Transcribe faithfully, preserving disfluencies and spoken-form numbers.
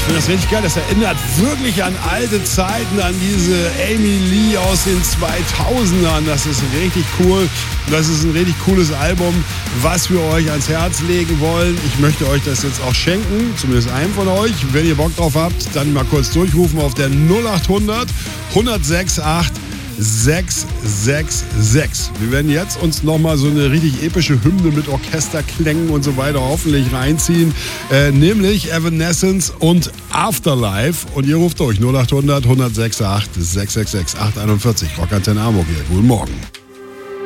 Ich finde das richtig geil. Das erinnert wirklich an alte Zeiten, an diese Amy Lee aus den zweitausendern. Das ist richtig cool. Das ist ein richtig cooles Album, was wir euch ans Herz legen wollen. Ich möchte euch das jetzt auch schenken, zumindest einem von euch. Wenn ihr Bock drauf habt, dann mal kurz durchrufen auf der null acht hundert, hundertsechsundachtzig, sechs sechs sechs. Wir werden jetzt uns nochmal so eine richtig epische Hymne mit Orchesterklängen und so weiter hoffentlich reinziehen, äh, nämlich Evanescence und Afterlife. Und ihr ruft durch null acht hundert, hundertsechsundachtzig, sechs sechs sechs, acht einundvierzig. Rockantenne Hamburg hier. Guten Morgen.